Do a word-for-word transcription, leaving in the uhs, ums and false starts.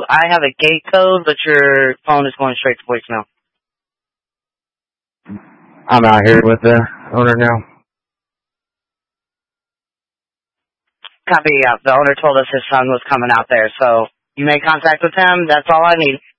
I have a gate code, but your phone is going straight to voicemail. I'm out here with the owner now. Copy, yeah. The owner told us his son was coming out there, so you made contact with him. That's all I need.